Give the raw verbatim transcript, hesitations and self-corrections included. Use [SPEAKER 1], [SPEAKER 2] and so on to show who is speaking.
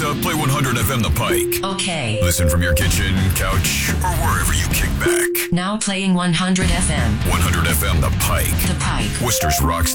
[SPEAKER 1] Alexa, play one hundred F M The Pike.
[SPEAKER 2] Okay.
[SPEAKER 1] Listen from your kitchen, couch, or wherever you kick back.
[SPEAKER 2] Now playing one hundred F M.
[SPEAKER 1] one hundred F M The Pike.
[SPEAKER 2] The Pike.
[SPEAKER 1] Worcester's Rock